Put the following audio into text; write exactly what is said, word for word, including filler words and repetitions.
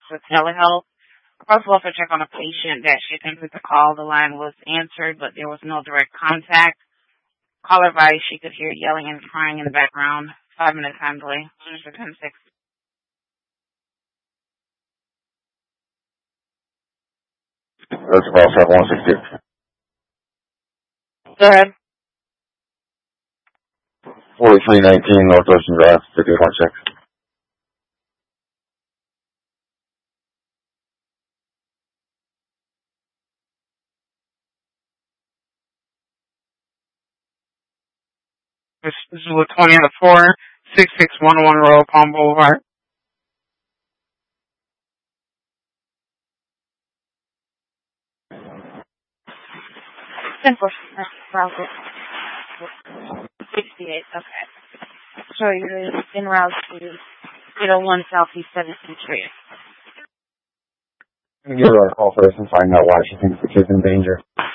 with telehealth. I was also check on a patient that she attempted to call. The line was answered, but there was no direct contact. Caller advised she could hear yelling and crying in the background. Five minute time delay. ten six. That's about seven one six two. Go ahead. forty-three nineteen North Ocean Drive, fifty one six. This is twenty out of four, six six one one Royal Palm Boulevard. ten four. sixty-eight, okay. So you're en route to eight oh one Southeast seventeenth Street. Give her a call first and find out why she thinks the kid's in danger.